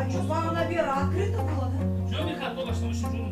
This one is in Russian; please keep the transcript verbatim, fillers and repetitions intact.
Чё, она вера открыта была, да? Что, Михаил, только что, что